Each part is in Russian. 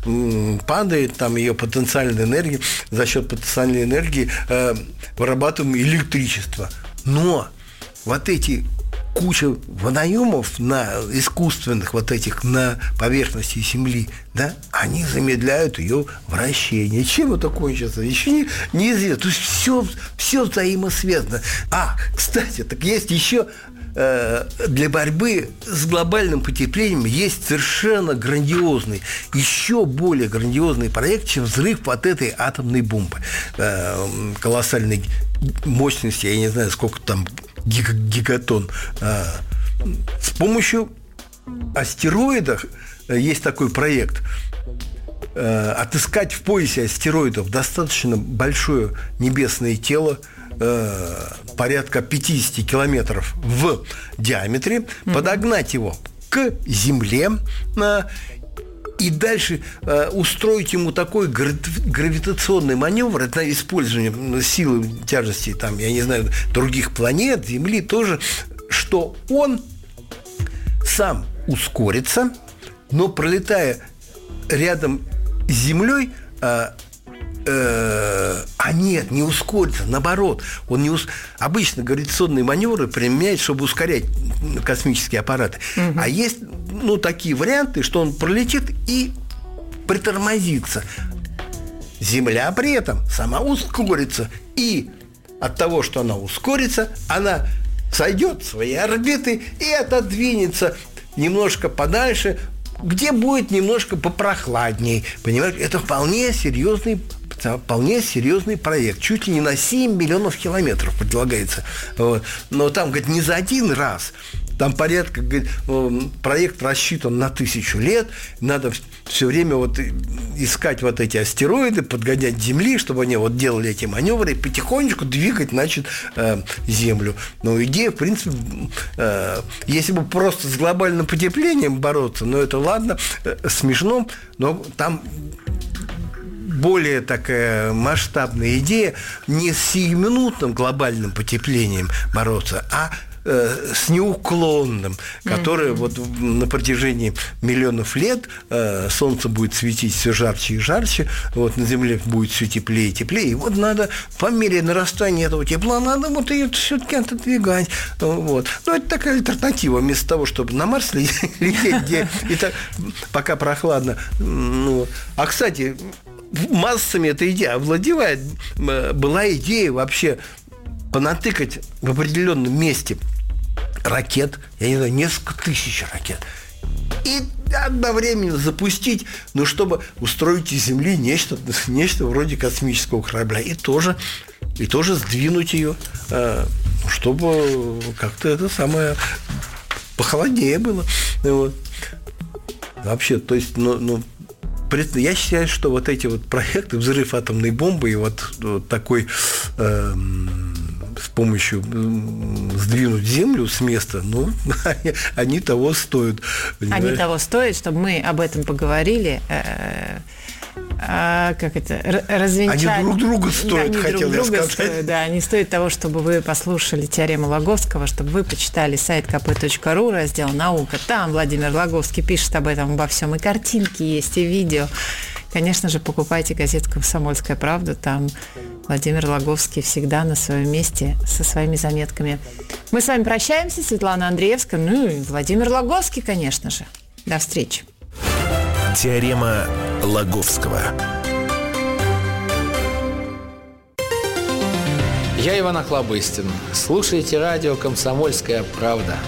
падает, там ее потенциальная энергия, за счет потенциальной энергии вырабатываем электричество. Но вот эти куча водоемов на искусственных вот этих на поверхности Земли, да, они замедляют ее вращение. Чем это кончится? Еще неизвестно. То есть все взаимосвязано. Кстати, так есть еще для борьбы с глобальным потеплением есть совершенно грандиозный, еще более грандиозный проект, чем взрыв вот этой атомной бомбы колоссальной мощности, я не знаю, сколько там гигатон. С помощью астероидов есть такой проект. Отыскать в поясе астероидов достаточно большое небесное тело, порядка 50 километров в диаметре, подогнать его к Земле и дальше устроить ему такой гравитационный маневр, это использование силы тяжести, там, я не знаю, других планет, Земли тоже, что он сам ускорится, но пролетая рядом с Землей, нет, не ускорится, наоборот. Обычно гравитационные маневры применяют, чтобы ускорять космические аппараты. А есть такие варианты, что он пролетит и притормозится. Земля при этом сама ускорится. И от того, что она ускорится, она сойдет с своей орбиты и отодвинется немножко подальше, где будет немножко попрохладней. Понимаете, это вполне серьезный проект. Чуть ли не на 7 миллионов километров предлагается. Вот. Но там, говорит, не за один раз. Там порядка, говорит, проект рассчитан на 1000 лет. Надо все время искать эти астероиды, подгонять к Земле, чтобы они делали эти маневры и потихонечку двигать, Землю. Но идея, в принципе, если бы просто с глобальным потеплением бороться, это ладно, смешно, но там более такая масштабная идея не с сиюминутным глобальным потеплением бороться, а с неуклонным, которое на протяжении миллионов лет Солнце будет светить все жарче и жарче, на Земле будет все теплее и теплее, и надо по мере нарастания этого тепла надо ее все-таки отодвигать. Но это такая альтернатива, вместо того, чтобы на Марс лететь, где и так пока прохладно. Кстати, массами эта идея овладевает. Была идея вообще понатыкать в определенном месте ракет, я не знаю, несколько тысяч ракет, и одновременно запустить, чтобы устроить из Земли нечто вроде космического корабля, и тоже сдвинуть ее, чтобы как-то это самое похолоднее было. Вообще, то есть, я считаю, что эти проекты, взрыв атомной бомбы и такой с помощью сдвинуть Землю с места, они того стоят. Понимаешь? Они того стоят, чтобы мы об этом поговорили. Развенчать. Они друг друга стоят, хотел я сказать. Стоят, да, они стоят того, чтобы вы послушали теорему Лаговского, чтобы вы почитали сайт kp.ru, раздел «Наука». Там Владимир Лаговский пишет об этом, обо всем. И картинки есть, и видео. Конечно же, покупайте газету «Комсомольская правда». Там Владимир Лаговский всегда на своем месте со своими заметками. Мы с вами прощаемся. Светлана Андреевская, и Владимир Лаговский, конечно же. До встречи. Теорема Лаговского. Я Иван Охлобыстин. Слушайте радио «Комсомольская правда».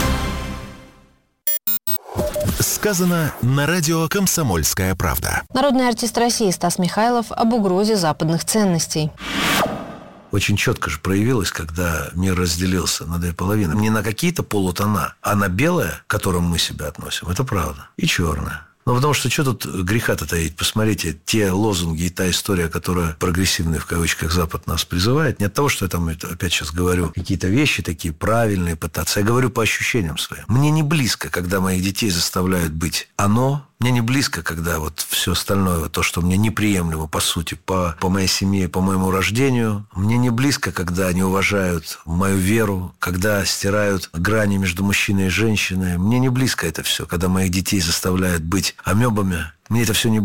Сказано на радио «Комсомольская правда». Народный артист России Стас Михайлов об угрозе западных ценностей. Очень четко же проявилось, когда мир разделился на две половины. Не на какие-то полутона, а на белое, к которому мы себя относим. Это правда. И черное. Потому что тут греха-то таить? Посмотрите, те лозунги и та история, которая прогрессивный, в кавычках, Запад нас призывает, не от того, что я там опять сейчас говорю какие-то вещи такие правильные пытаться. Я говорю по ощущениям своим. Мне не близко, когда моих детей заставляют быть оно. Мне не близко, когда все остальное, то, что мне неприемлемо, по сути, по моей семье, по моему рождению. Мне не близко, когда они уважают мою веру, когда стирают грани между мужчиной и женщиной. Мне не близко это все, когда моих детей заставляют быть амебами. Мне это все не